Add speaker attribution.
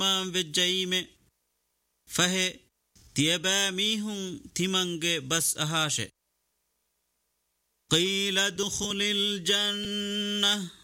Speaker 1: تمام وجيمه فهي تيبا ميهم تمنج بس أهاشه قيل ادخل الجنة